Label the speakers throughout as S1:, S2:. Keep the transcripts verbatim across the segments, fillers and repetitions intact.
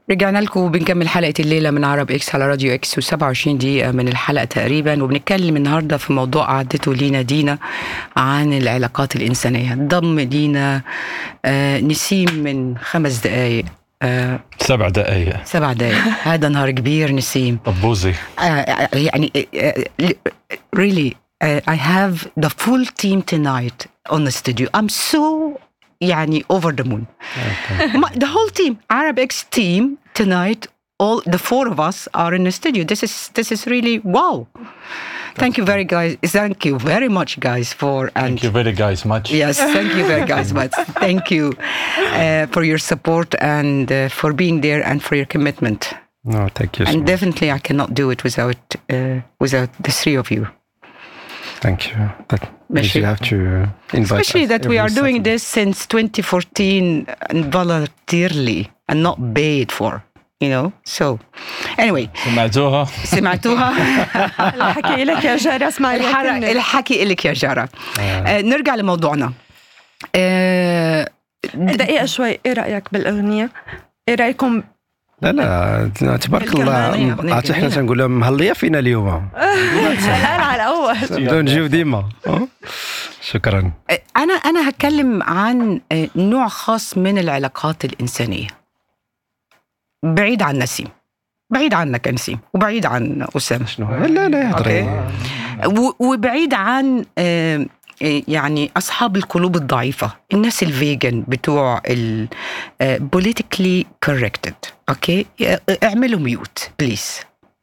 S1: رجعنا لكم وبنكمل حلقة الليلة من عرب إكس على راديو إكس، وسبعة وعشرين دقيقة من الحلقة تقريبا، وبنتكلم النهاردة في موضوع عدته لينا دينا عن العلاقات الإنسانية. ضم لينا آه نسيم من خمس دقايق آه
S2: سبع دقايق
S1: سبع دقايق هذا نهار كبير نسيم
S2: طبوزي.
S1: آه يعني آه really uh, I have the full team tonight on the studio. I'm so يعني over the moon. Okay. The whole team, Arab X team tonight, all the four of us are in the studio. This is this is really wow. Thank you very guys. Thank you very much, guys, for and
S2: thank you very guys much.
S1: Yes, thank you very guys much. Thank you uh, for your support and uh, for being there and for your commitment.
S2: No, thank you. So
S1: and
S2: much.
S1: Definitely, I cannot do it without uh, without the three of you.
S2: Thank you. But you have to invite
S1: Especially
S2: us
S1: that we are
S2: Saturday.
S1: doing this since twenty fourteen and voluntarily and not paid for, you know. So, anyway.
S2: سمعتوها؟
S1: سمعتوها؟
S3: الحكي لك يا جارة. اسمع
S1: الحرق الحكي لك يا جارة. آه. نرجع لموضوعنا.
S3: آه. دقيقة شوي، إيه رأيك بالأغنية؟ إيه رأيكم؟
S2: لا لا تبارك الله. عاد احنا تنقول لهم مهليه فينا اليوم.
S3: الان على الاول
S2: بدون نجيو ديما. شكرا.
S1: انا انا هتكلم عن نوع خاص من العلاقات الانسانيه، بعيد عن نسيم، بعيد عنك نسيم، وبعيد عن اسامه.
S2: شنو؟ لا لا يهضري.
S1: وبعيد عن يعني أصحاب القلوب الضعيفة، الناس الفيجن بتوع ال politically corrected. أوكي، اعملوا ميوت بليز.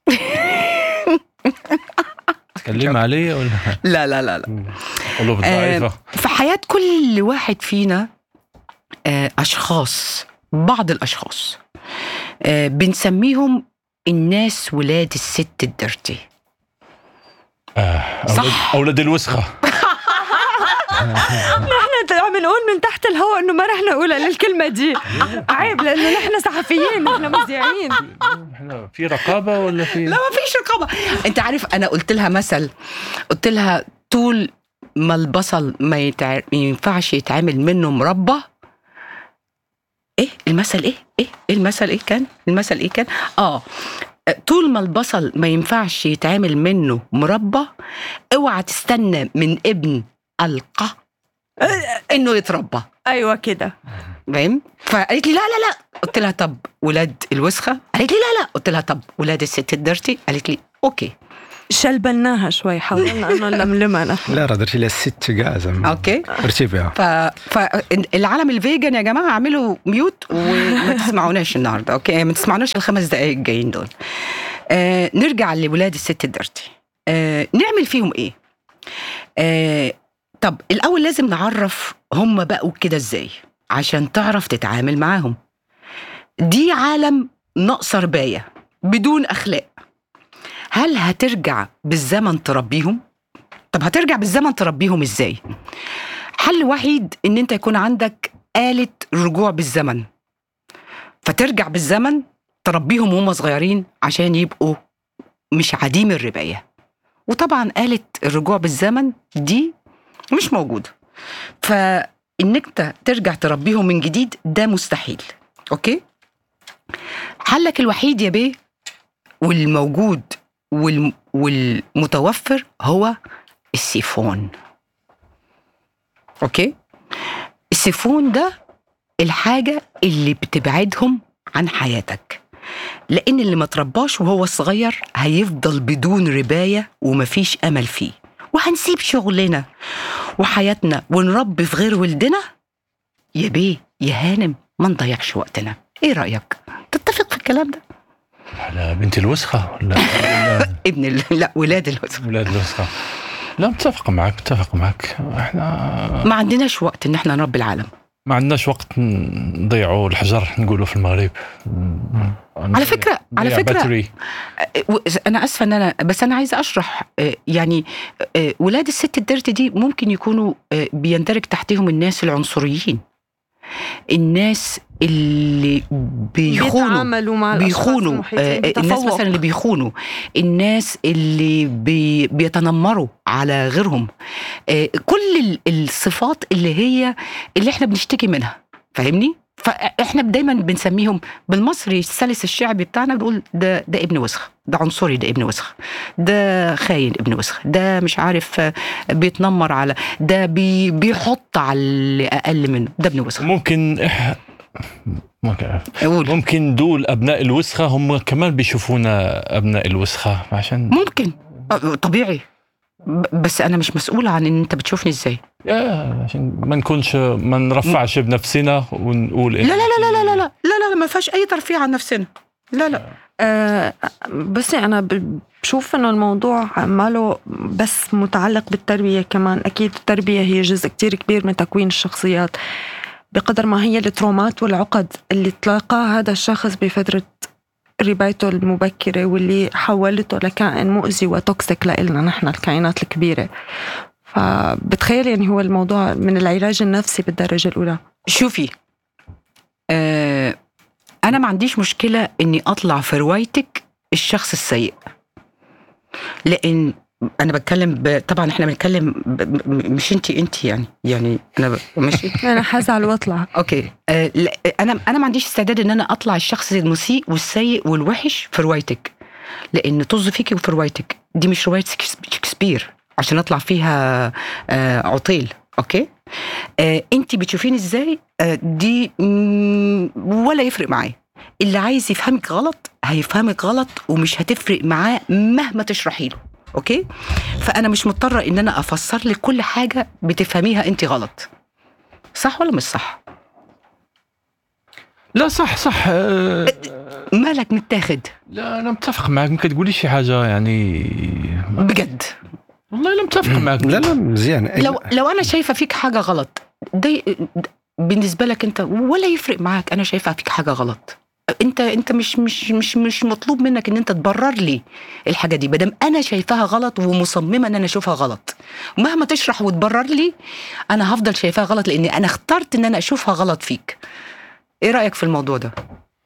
S2: تكلم علي ولا
S1: لا لا لا لا
S2: قلوب ضعيفة.
S1: في حياة كل واحد فينا أشخاص، بعض الأشخاص بنسميهم الناس ولاد الست الدرتي.
S2: آه، صح، أولاد الوسخة.
S3: نحن عم نقول من تحت الهواء انه ما رح نقولها للكلمه دي، عيب، لانه نحن صحفيين، نحن مذيعين.
S2: احنا في رقابه ولا في؟
S1: لا، ما فيش رقابه. انت عارف، انا قلت لها مثل، قلت لها طول ما البصل ما يتع... ينفعش يتعمل منه مربى. ايه المثل؟ ايه ايه ايه المثل؟ ايه كان المثل؟ ايه كان اه طول ما البصل ما ينفعش يتعمل منه مربى، اوعى تستنى من ابن ألقى إنه يتربى.
S3: أيوة كده،
S1: فاهم؟ فقالت لي لا لا لا. قلت لها طب ولاد الوسخة؟ قالت لي لا لا. قلت لها طب ولاد الست الدرتي؟ قالت لي أوكي.
S3: شلبناها شوي، حاولنا أنه نلملمها نحن.
S2: لا ردرتي لها الست جازم.
S1: أوكي.
S2: ارتبها.
S1: ف فالعالم الفيجن يا جماعة اعملوا ميوت وما تسمعوناش النهاردة. أوكي، ما تسمعوناش الخمس دقايق الجايين دول. آه نرجع لولاد الست الدرتي. آه نعمل فيهم إيه؟ آه طب الأول لازم نعرف هم بقوا كده إزاي عشان تعرف تتعامل معاهم. دي عالم ناقصة رباية بدون أخلاق. هل هترجع بالزمن تربيهم؟ طب هترجع بالزمن تربيهم إزاي؟ حل وحيد إن أنت يكون عندك آلة رجوع بالزمن، فترجع بالزمن تربيهم وهم صغيرين عشان يبقوا مش عديم الرباية. وطبعا آلة الرجوع بالزمن دي مش موجودة، فإنك ترجع تربيهم من جديد ده مستحيل. أوكي، حلك الوحيد يا بيه والموجود والم... والمتوفر هو السيفون. أوكي، السيفون ده الحاجة اللي بتبعدهم عن حياتك، لأن اللي ما ترباش وهو صغير هيفضل بدون رباية ومفيش أمل فيه، وهنسيب شغلنا وحياتنا ونربي في غير ولدنا. يا بيه يا هانم ما نضيعش وقتنا. ايه رأيك؟ تتفق في الكلام ده؟
S2: على بنت الوسخة ولا
S1: ابن ال... لا ولاد الوسخة.
S2: ولاد الوسخة. لا، متفق معك متفق معك. احنا
S1: ما عندناش وقت ان احنا نربي العالم،
S2: ما عندناش وقت نضيعوا الحجر نقولوا في المغرب.
S1: على فكرة على فكرة باتري. أنا أسفة أن أنا بس أنا عايزة أشرح. يعني ولاد الست الدرتي دي ممكن يكونوا بيندرج تحتهم الناس العنصريين، الناس اللي بيخونوا
S3: مع
S1: بيخونوا الناس مثلا اللي بيخونوا الناس اللي بي بيتنمروا على غيرهم، كل الصفات اللي هي اللي احنا بنشتكي منها. فاهمني؟ فاحنا دايما بنسميهم بالمصري السلس الشعبي بتاعنا، بنقول ده ده ابن وسخ، ده عنصري، ده ابن وسخ، ده خاين ابن وسخ، ده مش عارف بيتنمر على ده، بي بيحط على اللي اقل منه، ده ابن وسخ.
S4: ممكن إح... ممكن دول ابناء الوسخه هم كمان بيشوفونا ابناء الوسخه، عشان
S1: ممكن طبيعي، بس انا مش مسؤوله عن ان انت بتشوفني ازاي،
S4: يا عشان ما نكونش ما نرفعش بنفسنا ونقول إيه.
S1: لا لا لا لا لا لا لا لا ما فيهاش اي ترفيه عن نفسنا، لا لا.
S3: أه بس انا بشوف انه الموضوع ماله بس متعلق بالتربيه، كمان اكيد التربيه هي جزء كتير كبير من تكوين الشخصيات، بقدر ما هي الترومات والعقد اللي تلاقاها هذا الشخص بفتره ربايته المبكره، واللي حولته لكائن مؤذي وتوكسيك لنا نحن الكائنات الكبيره. فبتخيل يعني هو الموضوع من العلاج النفسي بالدرجه الاولى.
S1: شوفي آه أنا ما عنديش مشكلة إني أطلع في روايتك الشخص السيء، لأن أنا بتكلم ب... طبعا إحنا بنتكلم ب... مش أنتي أنتي يعني يعني أنا ب... ماشي
S3: أنا حزعل وأطلع
S1: أوكي آه لا أنا أنا ما عنديش استعداد إن أنا أطلع الشخص المسيء والسيء والوحش في روايتك، لأن طز فيكي وفي روايتك دي مش رواية شكسبير عشان أطلع فيها آه عطيل. أوكي آه، انتي بتشوفين ازاي آه، دي ولا يفرق معايا، اللي عايز يفهمك غلط هيفهمك غلط ومش هتفرق معاه مهما تشرحي له. اوكي فانا مش مضطره ان انا افسر لك كل حاجه بتفهميها انتي غلط، صح ولا مش صح؟
S4: لا صح صح أه
S1: مالك متاخد؟
S4: لا انا متفق معك، ممكن تقولي شي حاجه يعني
S1: بجد
S4: والله لا متفق معك.
S2: لا لا مزيان.
S1: لو لو انا شايفه فيك حاجه غلط دي بالنسبه لك انت ولا يفرق معاك، انا شايفه فيك حاجه غلط، انت انت مش مش مش مش مطلوب منك ان انت تبرر لي الحاجه دي، بدل انا شايفاها غلط ومصممه ان انا اشوفها غلط، مهما تشرح وتبرر لي انا هفضل شايفاها غلط لاني انا اخترت ان انا اشوفها غلط فيك. ايه رايك في الموضوع ده؟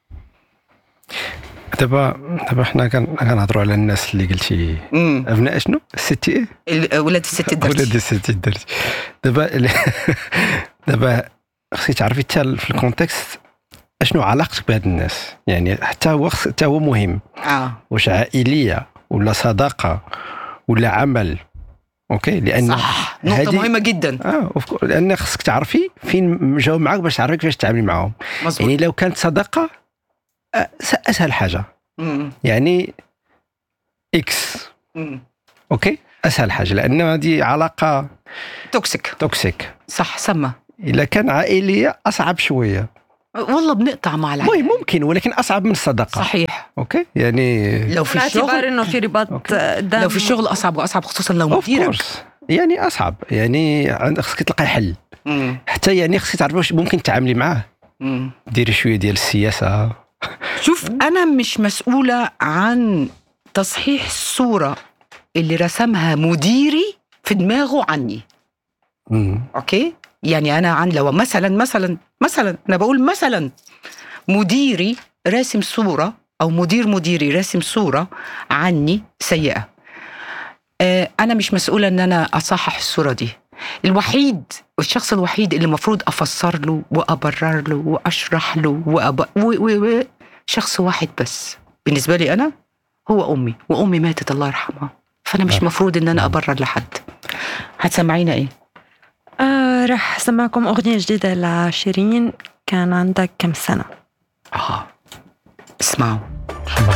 S2: دابا دابا حنا كنهضروا على الناس اللي قلتي ابناء شنو الستي
S1: ايه ولاد الست الدرتي
S2: ولاد الست الدرتي. دابا دابا خصك تعرفي حتى في الكونتكست اشنو علاقتك بهاد الناس، يعني حتى هو حتى هو مهم.
S1: اه
S2: واش عائليه ولا صداقه ولا عمل. اوكي لان
S1: صح نقطه مهمه جدا.
S2: اه لان خصك تعرفي فين جاو معاك باش تعرفي كيفاش تتعاملي معاهم.
S1: مزبوط.
S2: يعني لو كانت صداقه اسهل حاجه
S1: مم.
S2: يعني اكس
S1: مم.
S2: اوكي اسهل حاجه، لان هذه علاقه
S1: توكسيك
S2: توكسيك
S1: صح. سما
S2: الا كان عائليه اصعب شويه
S1: والله بنقطع مع العائله
S2: ممكن ولكن اصعب من الصداقه.
S1: صحيح.
S2: اوكي يعني
S1: لو في الشغل
S3: انه في رباط دم،
S1: لو في الشغل اصعب واصعب خصوصا لو مديرك
S2: يعني اصعب، يعني عندك خصك تلقاي حل.
S1: مم.
S2: حتى يعني خصك تعرفي واش ممكن تعاملي معاه.
S1: مم.
S2: ديري شويه ديال السياسه.
S1: شوف أنا مش مسؤولة عن تصحيح الصورة اللي رسمها مديري في دماغه عني.
S2: مم.
S1: أوكي يعني أنا عن لو مثلا مثلا مثلا أنا بقول مثلا مديري راسم صورة أو مدير مديري راسم صورة عني سيئة، آه أنا مش مسؤولة أن أنا أصحح الصورة دي. الوحيد والشخص الوحيد اللي مفروض أفسر له وأبرر له وأشرح له وأب... و... و... و... شخص واحد بس بالنسبة لي أنا هو أمي، وأمي ماتت الله يرحمها، فأنا مش مفروض إن أنا أبرر لحد. هتسمعينا إيه؟
S3: آه رح أسمعكم أغنية جديدة لشيرين، كان عندك كم سنة.
S1: آه اسمعوا.